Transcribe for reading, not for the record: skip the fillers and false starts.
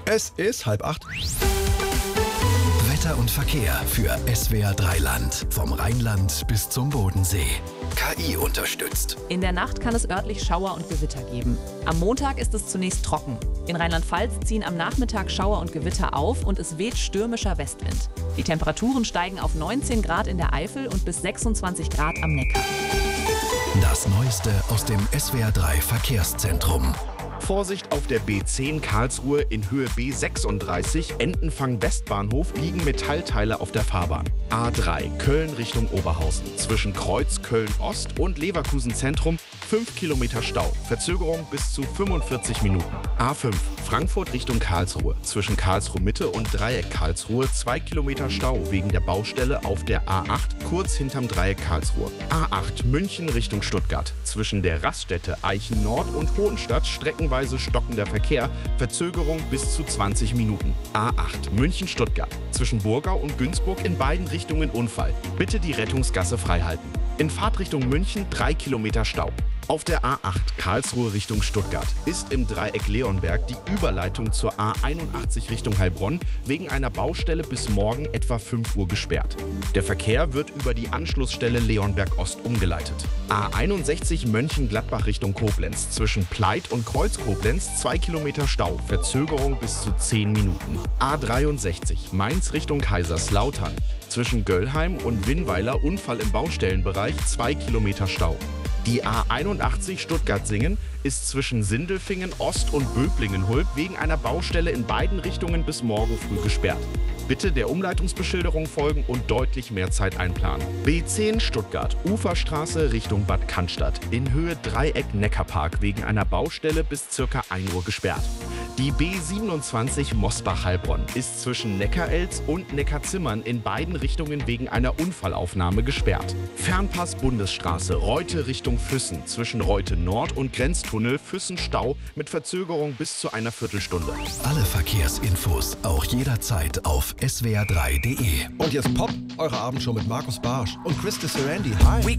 Es ist 7:30. Wetter und Verkehr für SWR 3 Land. Vom Rheinland bis zum Bodensee. KI unterstützt. In der Nacht kann es örtlich Schauer und Gewitter geben. Am Montag ist es zunächst trocken. In Rheinland-Pfalz ziehen am Nachmittag Schauer und Gewitter auf und es weht stürmischer Westwind. Die Temperaturen steigen auf 19 Grad in der Eifel und bis 26 Grad am Neckar. Das Neueste aus dem SWR 3 Verkehrszentrum. Vorsicht auf der B10 Karlsruhe in Höhe B36, Entenfang Westbahnhof, liegen Metallteile auf der Fahrbahn. A3 Köln Richtung Oberhausen, zwischen Kreuz Köln-Ost und Leverkusen Zentrum 5 Kilometer Stau, Verzögerung bis zu 45 Minuten. A5 Frankfurt Richtung Karlsruhe, zwischen Karlsruhe Mitte und Dreieck Karlsruhe 2 Kilometer Stau wegen der Baustelle auf der A8 kurz hinterm Dreieck Karlsruhe. A8 München Richtung Stuttgart, zwischen der Raststätte Eichen Nord und Hohenstadt streckenweise stockender Verkehr, Verzögerung bis zu 20 Minuten. A8 München-Stuttgart, zwischen Burgau und Günzburg in beiden Richtungen Unfall. Bitte die Rettungsgasse freihalten. In Fahrtrichtung München 3 Kilometer Stau. Auf der A8 Karlsruhe Richtung Stuttgart ist im Dreieck Leonberg die Überleitung zur A81 Richtung Heilbronn wegen einer Baustelle bis morgen etwa 5 Uhr gesperrt. Der Verkehr wird über die Anschlussstelle Leonberg Ost umgeleitet. A61 Mönchengladbach Richtung Koblenz, zwischen Pleit und Kreuz Koblenz 2 Kilometer Stau, Verzögerung bis zu 10 Minuten. A63 Mainz Richtung Kaiserslautern, zwischen Göllheim und Winnweiler Unfall im Baustellenbereich 2 Kilometer Stau. Die A81 Stuttgart-Singen ist zwischen Sindelfingen Ost und Böblingen-Hulb wegen einer Baustelle in beiden Richtungen bis morgen früh gesperrt. Bitte der Umleitungsbeschilderung folgen und deutlich mehr Zeit einplanen. B10 Stuttgart, Uferstraße Richtung Bad Cannstatt, in Höhe Dreieck Neckarpark wegen einer Baustelle bis ca. 1 Uhr gesperrt. Die B27 Mosbach-Heilbronn ist zwischen Neckarelz und Neckarzimmern in beiden Richtungen wegen einer Unfallaufnahme gesperrt. Fernpass Bundesstraße Reute Richtung Füssen, zwischen Reute Nord und Grenztunnel Füssen Stau mit Verzögerung bis zu einer Viertelstunde. Alle Verkehrsinfos auch jederzeit auf swr3.de. Und jetzt Pop, eure Abendshow mit Markus Barsch und Christy Sarandi. Hi.